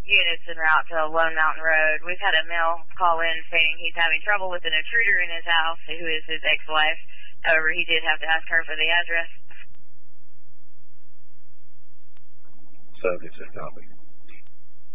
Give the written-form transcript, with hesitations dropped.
units en route to Lone Mountain Road. We've had a male call in saying he's having trouble with an intruder in his house who is his ex-wife. However, he did have to ask her for the address. Subject said copy.